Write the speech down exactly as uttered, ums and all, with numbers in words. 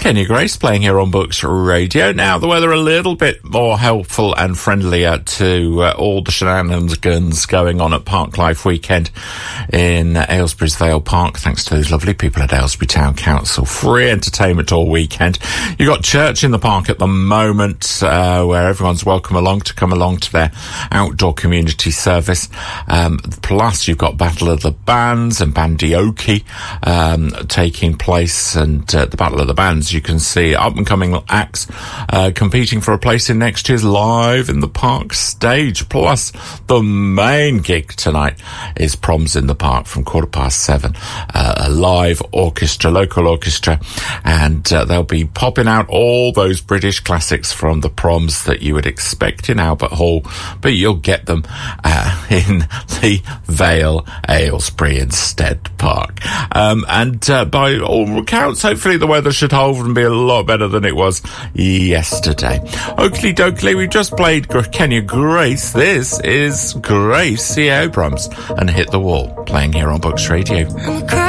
Kenya Grace playing here on Books Radio. Now, the weather a little bit more helpful and friendlier to uh, all the shenanigans going on at Parklife Weekend in Aylesbury's Vale Park, thanks to those lovely people at Aylesbury Town Council. Free entertainment all weekend. You've got church in the park at the moment, uh, where everyone's welcome along to come along to their outdoor community service. Um, plus, you've got Battle of the Bands and Bandioki um, taking place, and uh, the Battle of the Bands, you can see up-and-coming acts uh, competing for a place in next year's Live in the Park stage. Plus, the main gig tonight is Proms in the Park from quarter past seven. Uh, a live orchestra, local orchestra, and uh, they'll be popping out all those British classics from the Proms that you would expect in Albert Hall, but you'll get them uh, in the Vale Aylesbury instead Park. Um, and uh, by all accounts, hopefully the weather should hold and be a lot better than it was yesterday. Oakley Dokley, we just played Kenya Grace. This is Grace C. Abrams and Hit the Wall, playing here on Books Radio.